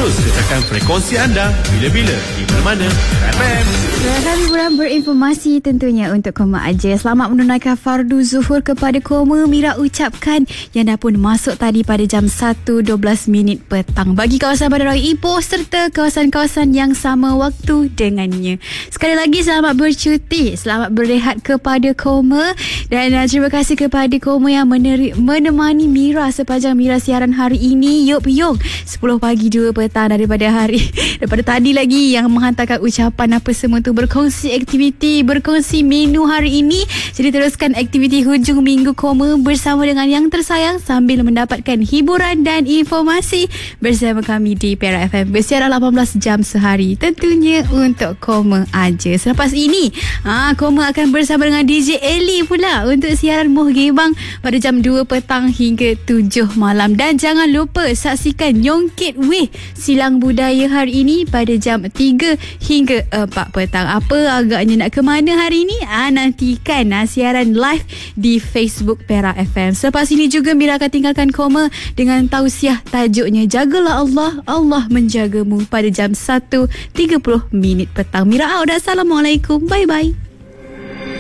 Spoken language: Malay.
Terus kekalkan frekuensi anda bila-bila di mana-mana FM. Hiburan berinformasi tentunya untuk Koma aja. Selamat menunaikan fardu zuhur kepada Koma. Mira ucapkan yang dah pun masuk tadi pada jam 1.12 petang bagi kawasan Bandar Raya Ipoh serta kawasan-kawasan yang sama waktu dengannya. Sekali lagi selamat bercuti, selamat berehat kepada Koma, dan terima kasih kepada Koma yang menemani Mira sepanjang Mira siaran hari ini. Yup Yung 10 pagi 2 petang daripada tadi lagi yang menghantarkan ucapan apa semua tu, berkongsi aktiviti, berkongsi menu hari ini. Jadi teruskan aktiviti hujung minggu Koma bersama dengan yang tersayang sambil mendapatkan hiburan dan informasi bersama kami di Perak FM. Bersiaran 18 jam sehari tentunya untuk Koma aja. Selepas ini Koma akan bersama dengan DJ Eli pula untuk siaran Muh Gebang pada jam 2 petang hingga 7 malam. Dan jangan lupa saksikan Nyongkit Weh Silang Budaya hari ini pada jam 3 hingga 4 petang. Apa agaknya nak ke mana hari ini? Nantikan siaran live di Facebook Perak FM. Selepas ini juga Mira akan tinggalkan Koma dengan tausiah tajuknya Jagalah Allah, Allah menjagamu pada jam 1.30 petang. Mira out. Assalamualaikum. Bye-bye.